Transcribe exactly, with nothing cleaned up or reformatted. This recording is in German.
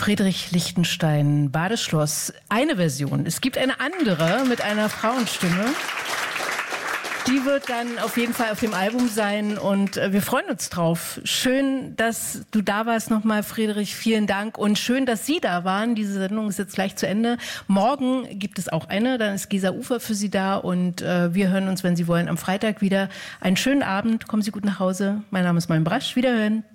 Friedrich Lichtenstein, Badeschloss. Eine Version. Es gibt eine andere mit einer Frauenstimme. Die wird dann auf jeden Fall auf dem Album sein und wir freuen uns drauf. Schön, dass du da warst nochmal, Friedrich. Vielen Dank und schön, dass Sie da waren. Diese Sendung ist jetzt gleich zu Ende. Morgen gibt es auch eine, dann ist Gesa Ufer für Sie da und äh, wir hören uns, wenn Sie wollen, am Freitag wieder. Einen schönen Abend, kommen Sie gut nach Hause. Mein Name ist Malm Brasch. Wiederhören.